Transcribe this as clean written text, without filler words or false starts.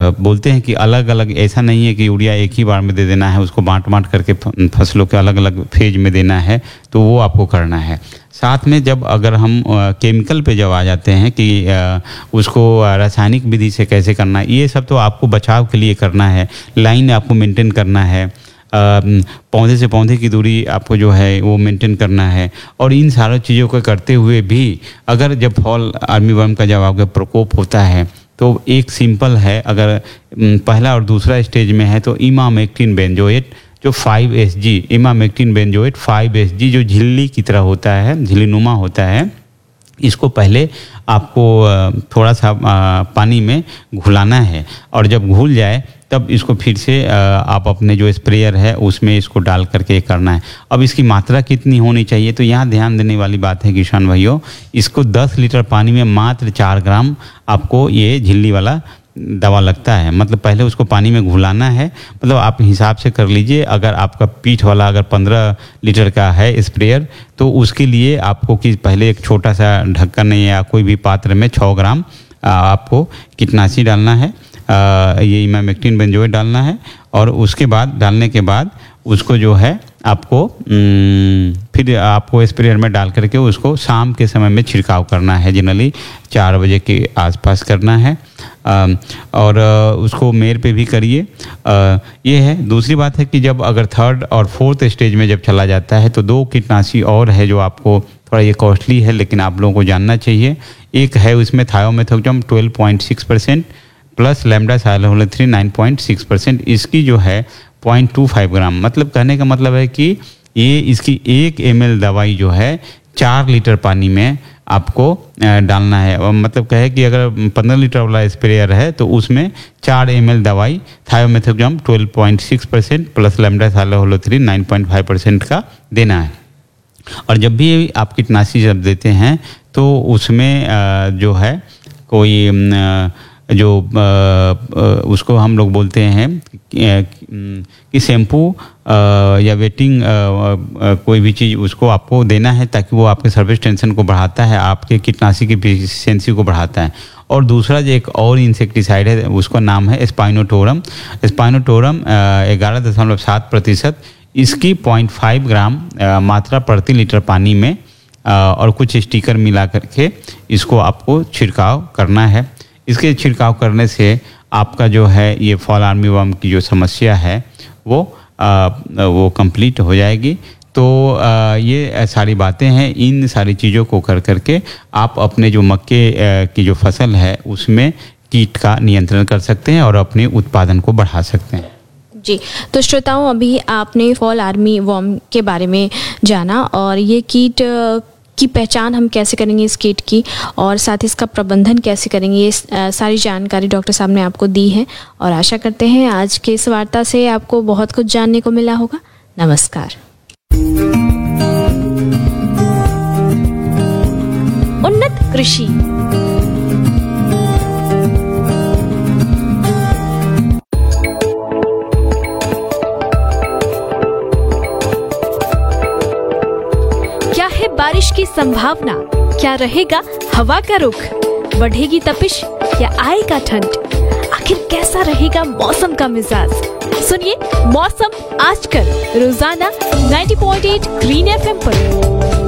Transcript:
बोलते हैं कि अलग अलग, ऐसा नहीं है कि यूरिया एक ही बार में दे देना है, उसको बांट करके फसलों के अलग अलग फेज में देना है, तो वो आपको करना है। साथ में जब अगर हम केमिकल पे जब आ जाते हैं कि उसको रासायनिक विधि से कैसे करना है, ये सब तो आपको बचाव के लिए करना है। लाइन आपको मेंटेन करना है, पौधे से पौधे की दूरी आपको जो है वो मेंटेन करना है। और इन सारी चीज़ों को करते हुए भी अगर जब फॉल आर्मीवर्म का जब आपका प्रकोप होता है तो एक सिंपल है, अगर पहला और दूसरा स्टेज में है तो इमामेक्टिन बेंजोएट जो 5SG, इमामेक्टिन बेंजोएट 5SG जो झिल्ली की तरह होता है, झिल्लीनुमा होता है, इसको पहले आपको थोड़ा सा पानी में घुलाना है। और जब घुल जाए तब इसको फिर से आप अपने जो स्प्रेयर है उसमें इसको डाल करके करना है। अब इसकी मात्रा कितनी होनी चाहिए, तो यहाँ ध्यान देने वाली बात है किसान भाइयों, इसको 10 लीटर पानी में मात्र 4 ग्राम आपको ये झिल्ली वाला दवा लगता है। मतलब पहले उसको पानी में घुलाना है, मतलब आप हिसाब से कर लीजिए। अगर आपका पीठ वाला अगर 15 लीटर का है स्प्रेयर, तो उसके लिए आपको कि पहले एक छोटा सा ढक्कन या कोई भी पात्र में 6 ग्राम आपको कीटनाशी डालना है, ये इमामेक्टिन बेंजोएट डालना है। और उसके बाद डालने के बाद उसको जो है आपको फिर आपको स्प्रेयर में डाल करके उसको शाम के समय में छिड़काव करना है। जनरली 4 बजे के आसपास करना है। और उसको मेर पे भी करिए। ये है। दूसरी बात है कि जब अगर 3rd और 4th स्टेज में जब चला जाता है तो 2 कीटनाशी और है जो आपको थोड़ा ये कॉस्टली है, लेकिन आप लोगों को जानना चाहिए। एक है उसमें थायोमेथोक्सम 12.6% प्लस लैम्डासाइलोहोलेथ्रिन 9.6%। इसकी जो है 0.25 ग्राम, मतलब कहने का मतलब है कि ये इसकी 1 ml दवाई जो है 4 लीटर पानी में आपको डालना है। और मतलब कहे कि अगर 15 लीटर वाला स्प्रेयर है तो उसमें 4 ml दवाई थायोमेथोक्सम 12.6% प्लस लैम्डासाइलोहोलेथ्रिन 9.5% का देना है। और जब भी आप कीटनाशी जब देते हैं तो उसमें जो है कोई जो उसको हम लोग बोलते हैं कि शैम्पू या वेटिंग कोई भी चीज़ उसको आपको देना है, ताकि वो आपके सर्विस टेंशन को बढ़ाता है, आपके कीटनाशी की एफिशिएंसी को बढ़ाता है। और दूसरा जो एक और इंसेक्टिसाइड है उसका नाम है स्पाइनोटोरम। स्पाइनोटोरम 11.7%, इसकी 0.5 ग्राम मात्रा प्रति लीटर पानी में और कुछ स्टिकर मिला करके इसको आपको छिड़काव करना है। इसके छिड़काव करने से आपका जो है ये फॉल आर्मीवर्म की जो समस्या है वो कंप्लीट हो जाएगी। तो ये सारी बातें हैं। इन सारी चीज़ों को कर करके आप अपने जो मक्के की जो फसल है उसमें कीट का नियंत्रण कर सकते हैं और अपने उत्पादन को बढ़ा सकते हैं। जी, तो श्रोताओं, अभी आपने फॉल आर्मीवर्म के बारे में जाना और ये कीट की पहचान हम कैसे करेंगे इस कीट की, और साथ ही इसका प्रबंधन कैसे करेंगे, ये सारी जानकारी डॉक्टर साहब ने आपको दी है। और आशा करते हैं आज के इस वार्ता से आपको बहुत कुछ जानने को मिला होगा। नमस्कार। उन्नत कृषि। बारिश की संभावना, क्या रहेगा हवा का रुख, बढ़ेगी तपिश या आएगा ठंड, आखिर कैसा रहेगा मौसम का मिजाज। सुनिए मौसम आजकल रोजाना 90.8 ग्रीन FM पर।